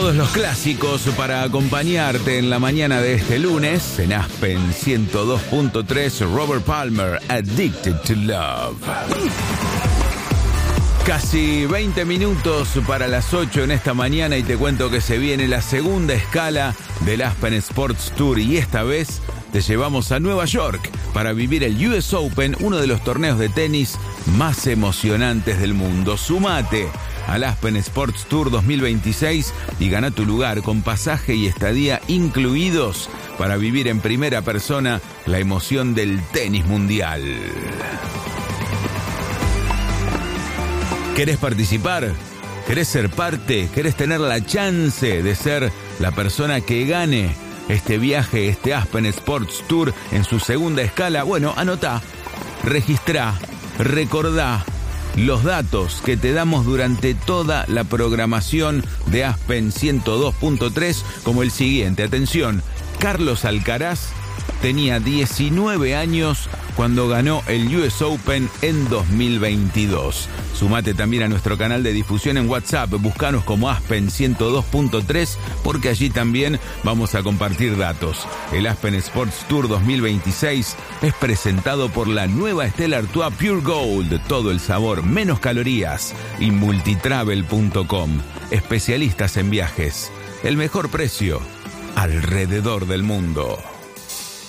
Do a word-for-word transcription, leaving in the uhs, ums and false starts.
todos los clásicos para acompañarte en la mañana de este lunes. En Aspen ciento dos punto tres, Robert Palmer, Addicted to Love. Casi veinte minutos para las ocho en esta mañana y te cuento que se viene la segunda escala del Aspen Sports Tour y esta vez te llevamos a Nueva York para vivir el U S Open, uno de los torneos de tenis más emocionantes del mundo. Sumate al Aspen Sports Tour dos mil veintiséis y gana tu lugar con pasaje y estadía incluidos para vivir en primera persona la emoción del tenis mundial. ¿Querés participar? ¿Querés ser parte? ¿Querés tener la chance de ser la persona que gane este viaje, este Aspen Sports Tour en su segunda escala? Bueno, anotá, registrá, recordá los datos que te damos durante toda la programación de Aspen ciento dos punto tres, como el siguiente. Atención, Carlos Alcaraz tenía diecinueve años cuando ganó el U S Open en dos mil veintidós. Sumate también a nuestro canal de difusión en WhatsApp, buscanos como Aspen ciento dos punto tres, porque allí también vamos a compartir datos. El Aspen Sports Tour dos mil veintiséis es presentado por la nueva Stella Artois Pure Gold, todo el sabor, menos calorías, y multitravel punto com, especialistas en viajes, el mejor precio alrededor del mundo.